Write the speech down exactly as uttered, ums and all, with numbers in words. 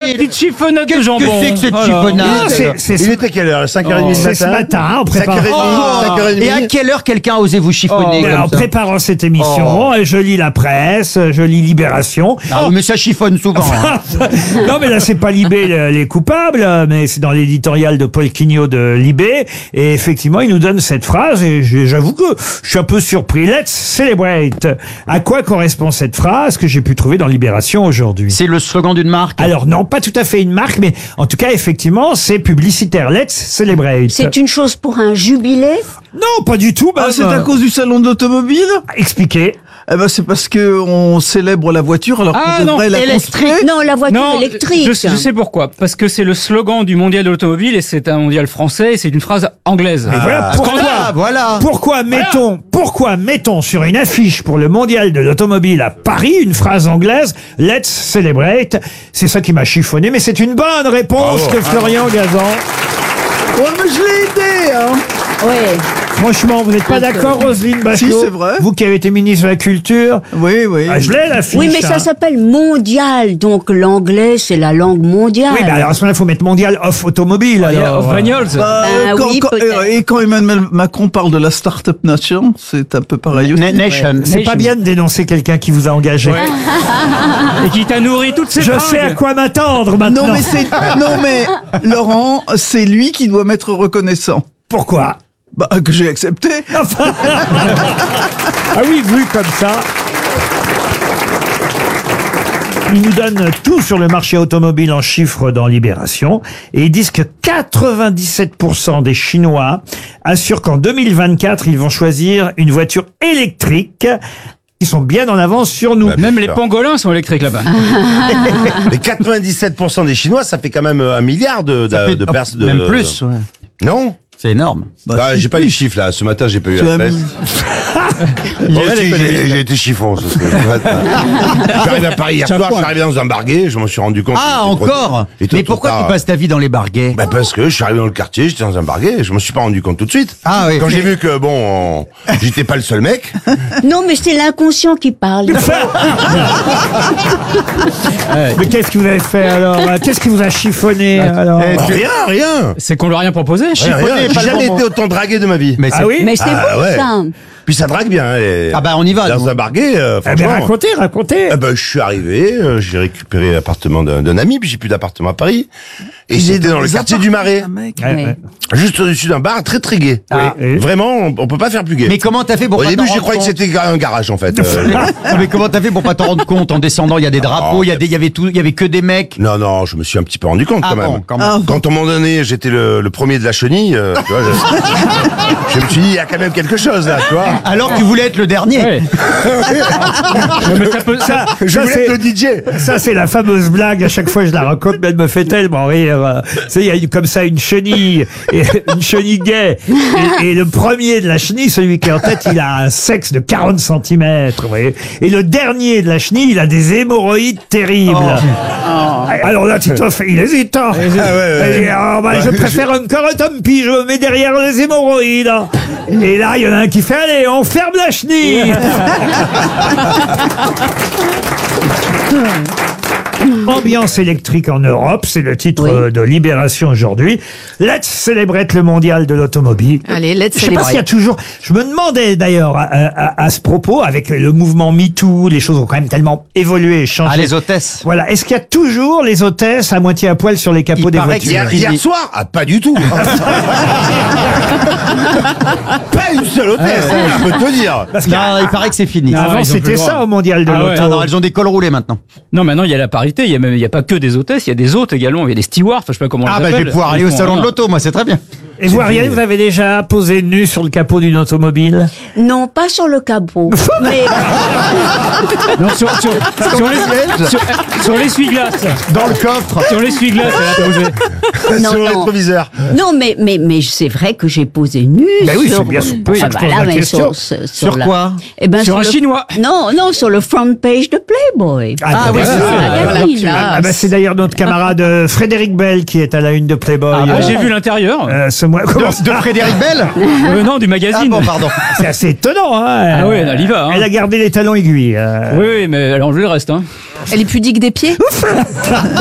la petite chiffonnade de jambon. Qu'est-ce que c'est que cette Voilà. chiffonnade? Non, c'est, c'est, Il était quelle heure? cinq heures trente du c'est ce matin. matin, en préparant. cinq heures trente, cinq heures trente. Et à quelle heure quelqu'un a osé vous chiffonner Mais comme en ça? préparant cette émission, je lis la presse, je lis Libération. Ah, mais ça chiffonne souvent. hein. Non, mais là, c'est pas Libé le- les coupables, mais c'est dans l'éditorial de Paul Quignot de Libé. Et effectivement, il nous donne cette phrase, et je- j'avoue que je suis un peu surpris. Let's celebrate. À quoi correspond cette phrase que j'ai pu trouver dans Libération aujourd'hui? C'est le slogan d'une marque. Alors non, pas tout à fait une marque, mais en tout cas, effectivement, c'est publicitaire. Let's celebrate. C'est une chose pour un jubilé? Non, pas du tout. Ah, madame. c'est à cause du salon d'automobile? Expliquez. Eh ben, c'est parce que on célèbre la voiture alors Ah, qu'on non, devrait la Électrique? construire. Non, la voiture Non, électrique. je, je sais pourquoi. Parce que c'est le slogan du mondial de l'automobile et c'est un mondial français et c'est une phrase anglaise. Et voilà pourquoi, Voilà, voilà. pourquoi mettons, pourquoi mettons sur une affiche pour le mondial de l'automobile à Paris une phrase anglaise Let's celebrate. C'est ça qui m'a chiffonné, mais c'est une bonne réponse de Florian Gazan. Ouais, mais je l'ai aidé, hein. Ouais. Franchement, vous n'êtes pas d'accord, Roselyne Bachelot? Si, c'est vrai. Vous qui avez été ministre de la Culture. Oui, oui. Ah, je l'ai l'affiche. Oui, mais ça hein. s'appelle mondial, donc l'anglais, c'est la langue mondiale. Oui, bah alors à ce moment-là, il faut mettre mondial off automobile. Il y a alors. Off Bagnols. Bah, Ben quand- oui, quand- peut-être. et quand Emmanuel Macron parle de la Startup Nation, c'est un peu pareil aussi. Na- Nation. C'est pas bien de dénoncer quelqu'un qui vous a engagé. Et qui t'a nourri toutes ces Je fringues. sais à quoi m'attendre maintenant. Non mais c'est non mais Laurent, c'est lui qui doit m'être reconnaissant. Pourquoi? Bah que j'ai accepté. Enfin. Ah oui, vu comme ça. Ils nous donnent tout sur le marché automobile en chiffres dans Libération. Et ils disent que quatre-vingt-dix-sept pour cent des Chinois assurent qu'en deux mille vingt-quatre, ils vont choisir une voiture électrique. Ils sont bien en avance sur nous. Bah, Même bien les sûr. pangolins sont électriques là-bas. Mais quatre-vingt-dix-sept pour cent des Chinois, ça fait quand même un milliard de, de, fait- de personnes. Même plus, ouais. Non? C'est énorme. Bah, j'ai pas les chiffres là. Ce matin, j'ai pas eu Tu la as presse. mis- Moi aussi, j'ai j'ai été chiffon. ce soir. Je suis arrivé à Paris hier soir, je suis arrivé dans un barguet, je m'en suis rendu compte. Ah, qu'il était trop- encore? il était Mais trop pourquoi tard. tu passes ta vie dans les barguets? Bah parce que je suis arrivé dans le quartier, j'étais dans un barguet, et je me suis pas rendu compte tout de suite. Ah oui. Quand j'ai vu que bon, on- j'étais pas le seul mec. Non, mais c'est l'inconscient qui parle. Mais qu'est-ce que vous avez fait alors? Qu'est-ce qui vous a chiffonné alors? Eh, Oh, rien, rien. C'est qu'on lui a rien proposé. Rien, rien. pas J'ai le jamais bon été autant dragué de ma vie. Mais Ah c'est- oui? Mais c'est Ah, beau, ouais. ça. Puis ça drague bien. et- Ah bah, on y va, Dans nous. un barguet, euh, Eh bien, franchement. racontez, racontez. Eh ben, je suis arrivé, euh, j'ai récupéré l'appartement d'un d'un ami, puis j'ai plus d'appartement à Paris. Et Il est c'était dans le des quartier du Marais, appartements, mec. Ouais, Ouais. ouais. juste au-dessus d'un bar très très gai. Ah, oui. Vraiment, on, on peut pas faire plus gai. Mais comment t'as fait pour Au pas début, t'en j'ai rendre croyé que compte? c'était un garage en fait. Euh, Non, mais comment t'as fait pour pas t'en rendre compte? En descendant, il y a des drapeaux, il y a des, il y avait tout, il y avait que des mecs. non, non, je me suis un petit peu rendu compte Ah quand bon, même. quand même. Ah, Quand on m'a donné, j'étais le, le premier de la chenille, euh, tu vois, je, je me suis dit, il y a quand même quelque chose là, tu vois. Alors que tu voulais être le dernier. Ouais. Ouais, mais ça peut- ça- Ça, Je ça, voulais c'est- être le D J. Ça, c'est la fameuse blague. À chaque fois, je la raconte, mais elle me fait tellement rire. Tu sais, il y a une- comme ça une chenille, et, une chenille gay. Et, et le premier de la chenille, celui qui est en tête, il a un sexe de quarante centimètres. Vous voyez. Et le dernier de la chenille, il a des hémorroïdes terribles. Alors là, Titoff, il hésite. hein. Ah ouais, ouais. Il dit, ah, bah, je préfère encore un tant pis, je me mets derrière les hémorroïdes. Et là, il y en a un qui fait, allez, on ferme la chenille. Ambiance électrique en Europe, c'est le titre Oui. euh, de Libération aujourd'hui. Let's celebrate le mondial de l'automobile. Allez, let's Je sais pas s'il y a celebrate. toujours. Je me demandais d'ailleurs à, à- à ce propos, avec le mouvement MeToo, les choses ont quand même tellement évolué et changé. Ah, les hôtesses. Voilà. Est-ce qu'il y a toujours les hôtesses à moitié à poil sur les capots Il des paraît voitures? Hier, hier soir, ah, pas du tout. Pas une seule hôtesse, hein, je peux te dire. Parce Non, qu'avant, il paraît que c'est fini. Ah, ils ont plus c'était le droit. ça au mondial de Ah ouais. l'auto. Non, non, elles ont des cols roulés maintenant. Non, maintenant il y a la parité. Il y a même, il y a pas que des hôtesses, il y a des hôtes également. Il y a des stewards. Enfin, je sais pas comment on Ah les bah je appelle. vais pouvoir aller Ils au font salon de rien. l'auto, moi c'est très bien. Et vous, Ariel, vous avez déjà posé nu sur le capot d'une automobile? Non, pas sur le capot. Mais Non, sur, sur, sur les, sur, sur l'essuie-glace. Dans le coffre. Sur l'essuie-glace, elle a posé. non, Sur le non. rétroviseur. Non, mais, mais, mais c'est vrai que j'ai posé nu. Ben oui, sur... c'est bien sûr pour ça Ah que je bah pose là, la mais question. Sur, sur, Sur la- quoi Eh ben, Sur un le- Chinois. Non, non, sur le front page de Playboy. Ah, oui, bah, c'est voilà. la gamine, là. Ah bah, c'est d'ailleurs notre camarade euh, Frédéric Bell qui est à la une de Playboy. Ah, bah, euh, j'ai vu l'intérieur. euh, ce mois. Comment De, de Frédéric Bell. Euh, non, du Ah magazine. bon, pardon. C'est assez étonnant, hein. Ah ouais, elle y va. Hein. Elle a gardé les talons aiguilles. euh. Oui, oui, mais elle a enlevé le reste. Hein. Elle est pudique des pieds.